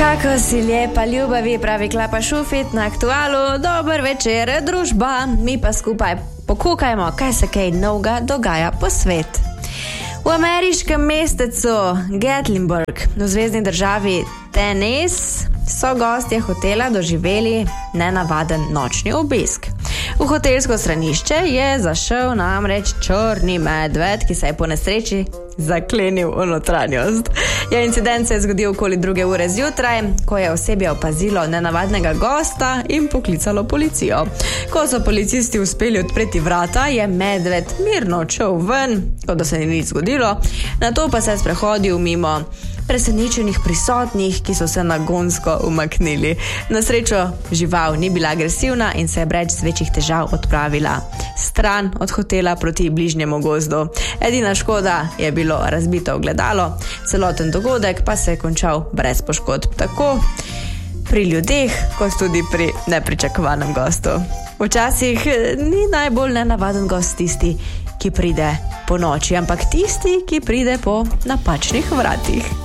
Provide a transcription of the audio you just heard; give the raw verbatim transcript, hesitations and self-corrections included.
Kako si lepa, ljubavi, pravi Klapa Šufit na Aktualu. Dober večer, družba. Mi pa skupaj pokukajmo, kaj se kaj novega dogaja po svet. V ameriškem mestecu Gatlinburg, v zvezdni državi Tennessee, so gostje hotela doživeli nenavaden nočni obisk. V hotelsko stranišče je zašel namreč črni medved, ki se je po nesreči zaklenil v notranjost. Ja, incident se je zgodil okoli druge ure zjutraj, ko je osebje opazilo nenavadnega gosta in poklicalo policijo. Ko so policisti uspeli odpreti vrata, je medved mirno odšel ven, kot da se ni nič zgodilo, nato pa se je sprehodil mimo presenečenih prisotnih, ki so se nagonsko umaknili. Na srečo žival ni bila agresivna in se je brez večjih težav odpravila stran od hotela proti bližnjemu gozdu. Edina škoda je bilo razbito ogledalo, celoten dogodek pa se je končal brez poškodb, tako pri ljudeh, kot tudi pri nepričakovanem gostu. Včasih ni najbolj nenavaden gost tisti, ki pride po noči, ampak tisti, ki pride po napačnih vratih.